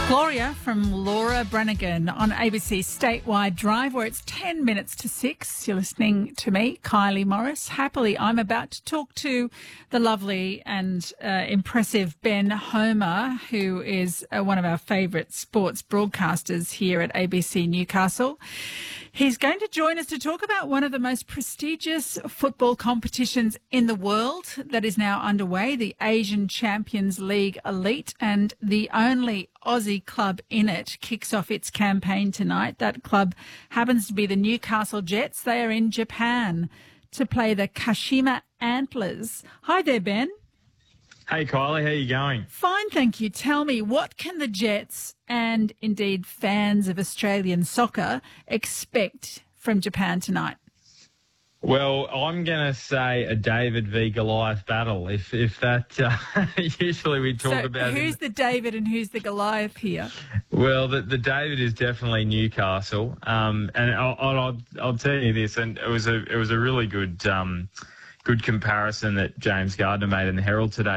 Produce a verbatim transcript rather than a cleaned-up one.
Gloria from Laura Branigan on A B C Statewide Drive, where it's ten minutes to six. You're listening to me, Kylie Morris. Happily, I'm about to talk to the lovely and uh, impressive Ben Homer, who is uh, one of our favourite sports broadcasters here at A B C Newcastle. He's going to join us to talk about one of the most prestigious football competitions in the world that is now underway, the Asian Champions League Elite, and the only Aussie club in it kicks off its campaign tonight. That club happens to be the Newcastle Jets. They are in Japan to play the Kashima Antlers. Hi there, Ben. Hey, Kylie, how you going? Fine, thank you. Tell me, what can the Jets and indeed fans of Australian soccer expect from Japan tonight? Well, I'm going to say a David v Goliath battle, if if that uh, usually we talk so about. Who's it. the David and who's the Goliath here? Well, the, the David is definitely Newcastle, um, and I'll, I'll I'll tell you this, and it was a it was a really good um, good comparison that James Gardner made in the Herald today.